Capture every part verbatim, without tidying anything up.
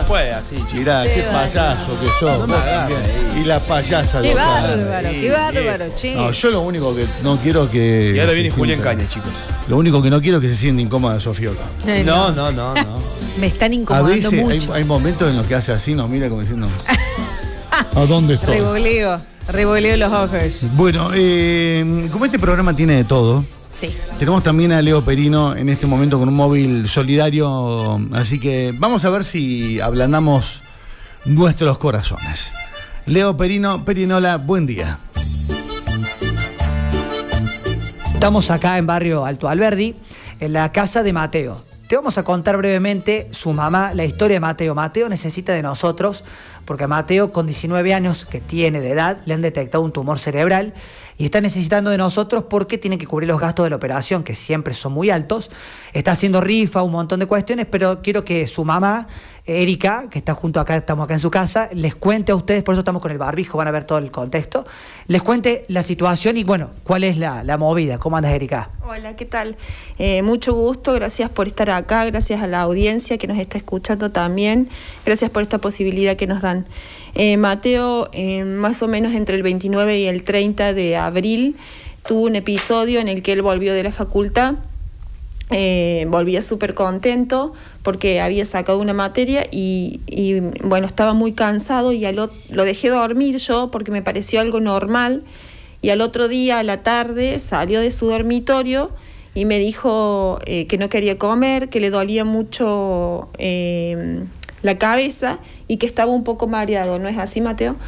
puede así, chicos. Mirá, Qué qué bárbaro. payaso que sos. No me vos agarres también. ahí. Y la payasa. Qué de acá. bárbaro, Sí, qué bárbaro, bien. che. No, yo lo único que no quiero que. Y ahora se viene Julián sienta- Caña, chicos. Lo único que no quiero es que se sienta incómoda Sofía. Eh, No, no, no, no. Me están A incomodando veces hay, mucho. hay momentos en los que hace así, nos mira como diciendo. ¿A dónde estoy? Revoleo, revoleo los ojos. Bueno, eh, como este programa tiene de todo, Sí. tenemos también a Leo Perino en este momento con un móvil solidario, así que vamos a ver si ablandamos nuestros corazones. Leo Perino, Perinola, buen día. Estamos acá en barrio Alto Alberdi, en la casa de Mateo. Te vamos a contar brevemente su mamá, la historia de Mateo. Mateo necesita de nosotros porque a Mateo, con diecinueve años que tiene de edad, le han detectado un tumor cerebral y está necesitando de nosotros porque tiene que cubrir los gastos de la operación, que siempre son muy altos. Está haciendo rifa, un montón de cuestiones, pero quiero que su mamá, Erika, que está junto acá, estamos acá en su casa, les cuente a ustedes, por eso estamos con el barbijo, van a ver todo el contexto, les cuente la situación y, bueno, cuál es la, la movida. ¿Cómo andas, Erika? Hola, ¿qué tal? Eh, mucho gusto, gracias por estar acá, gracias a la audiencia que nos está escuchando también, gracias por esta posibilidad que nos dan. Eh, Mateo, eh, más o menos entre el veintinueve y el treinta de abril, tuvo un episodio en el que él volvió de la facultad, eh, volvía súper contento porque había sacado una materia y, y bueno, estaba muy cansado y al, lo dejé dormir yo porque me pareció algo normal. Y al otro día, a la tarde, salió de su dormitorio y me dijo eh, que no quería comer, que le dolía mucho eh, la cabeza y que estaba un poco mareado. ¿No es así, Mateo?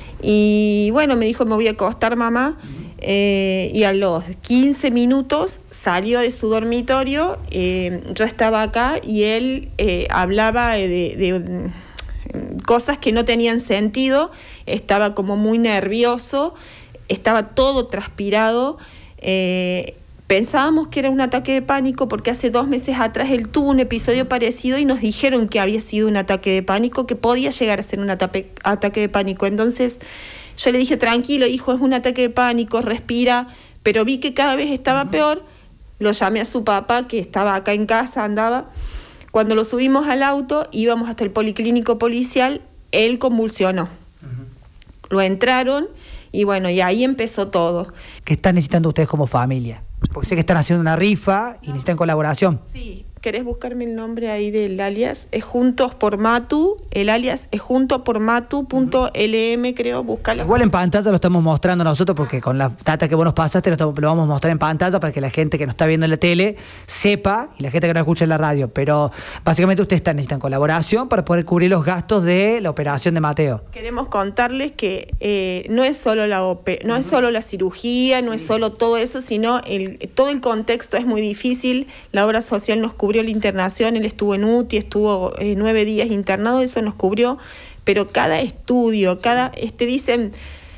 Y bueno, me dijo, me voy a acostar, mamá. Eh, y a los quince minutos salió de su dormitorio. Eh, yo estaba acá y él eh, hablaba de... de cosas que no tenían sentido. Estaba como muy nervioso. Estaba todo transpirado, eh, pensábamos que era un ataque de pánico porque hace dos meses atrás él tuvo un episodio parecido y nos dijeron que había sido un ataque de pánico, que podía llegar a ser un ataque, ataque de pánico. Entonces yo le dije, tranquilo hijo, es un ataque de pánico, respira, pero vi que cada vez estaba peor, lo llamé a su papá que estaba acá en casa, andaba. Cuando lo subimos al auto, íbamos hasta el policlínico policial, él convulsionó. Uh-huh. Lo entraron. Y bueno, y ahí empezó todo. ¿Qué están necesitando ustedes como familia? Porque sé que están haciendo una rifa y necesitan colaboración. Sí, ¿querés buscarme el nombre ahí del alias? Es Juntos por Matu, el alias es juntos por matu punto l m, creo, búscalo. Igual en pantalla lo estamos mostrando nosotros porque con la data que vos nos pasaste lo, estamos, lo vamos a mostrar en pantalla para que la gente que nos está viendo en la tele sepa y la gente que nos escucha en la radio. Pero básicamente ustedes están, necesitan colaboración para poder cubrir los gastos de la operación de Mateo. Queremos contarles que eh, no es solo la O P, no es solo la cirugía, no es solo todo eso, sino el, todo el contexto es muy difícil. La obra social nos cubrió la internación, él estuvo en U T I, estuvo eh, nueve días internado, eso nos cubrió, pero cada estudio, cada, este dicen,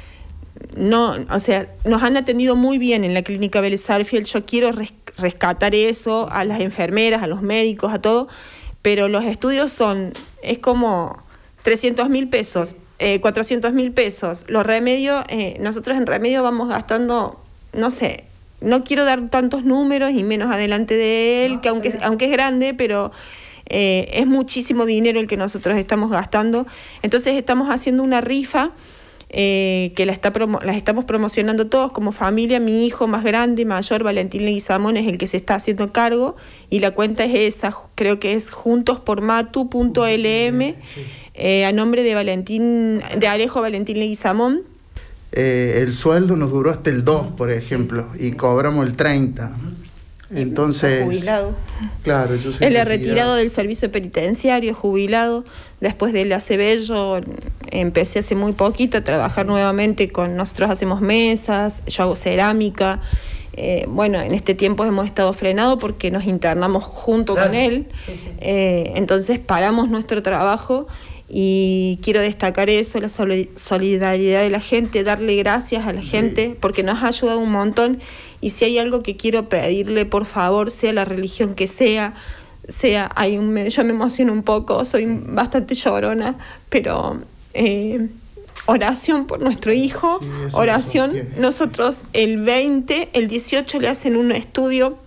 no, o sea, nos han atendido muy bien en la clínica Vélez Sarsfield. Yo quiero res, rescatar eso a las enfermeras, a los médicos, a todo, pero los estudios son, es como trescientos mil pesos, eh, cuatrocientos mil pesos. Los remedios, eh, nosotros en remedio vamos gastando, no sé, no quiero dar tantos números y menos adelante de él, que aunque, aunque es grande, pero eh, es muchísimo dinero el que nosotros estamos gastando. Entonces estamos haciendo una rifa eh, que la, está promo- la estamos promocionando todos como familia. Mi hijo más grande, mayor, Valentín Leguizamón, es el que se está haciendo cargo y la cuenta es esa, creo que es juntos por matu punto l m, eh, a nombre de Valentín, de Alejo Valentín Leguizamón. Eh, el sueldo nos duró hasta el dos, por ejemplo, y cobramos el treinta. Entonces, jubilado. Claro, yo soy Él es retirado. retirado del servicio penitenciario, jubilado. Después del A C B yo empecé hace muy poquito a trabajar nuevamente con, nosotros hacemos mesas, yo hago cerámica. Eh, bueno, en este tiempo hemos estado frenados porque nos internamos junto claro. con él. Sí, sí. Eh, entonces paramos nuestro trabajo. Y quiero destacar eso, la solidaridad de la gente, darle gracias a la gente porque nos ha ayudado un montón. Y si hay algo que quiero pedirle, por favor, sea la religión que sea, sea hay un, yo me emociono un poco, soy bastante llorona, pero eh, oración por nuestro hijo, sí, oración. Nosotros el veinte, el dieciocho le hacen un estudio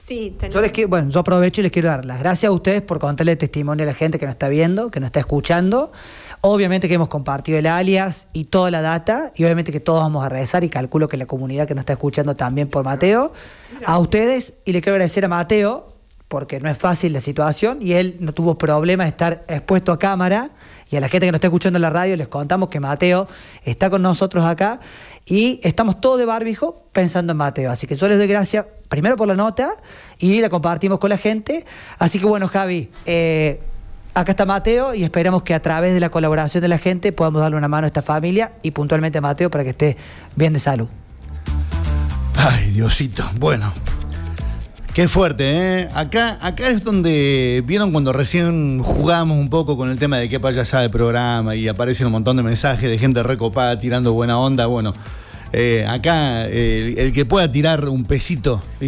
Sí, tenemos. Yo les quiero, bueno, yo aprovecho y les quiero dar las gracias a ustedes por contarle testimonio a la gente que nos está viendo, que nos está escuchando. Obviamente que hemos compartido el alias y toda la data, y obviamente que todos vamos a rezar, y calculo que la comunidad que nos está escuchando también por Mateo. A ustedes, y le quiero agradecer a Mateo, porque no es fácil la situación, y él no tuvo problema de estar expuesto a cámara, y a la gente que nos está escuchando en la radio les contamos que Mateo está con nosotros acá, y estamos todos de barbijo pensando en Mateo. Así que yo les doy gracias primero por la nota, y la compartimos con la gente. Así que bueno, Javi, eh, acá está Mateo, y esperamos que a través de la colaboración de la gente podamos darle una mano a esta familia, y puntualmente a Mateo, para que esté bien de salud. Ay, Diosito. Bueno, qué fuerte, ¿eh? Acá, acá es donde vieron cuando recién jugamos un poco con el tema de qué payasada de programa y aparecen un montón de mensajes de gente recopada tirando buena onda. Bueno, eh, acá eh, el, el que pueda tirar un pesito,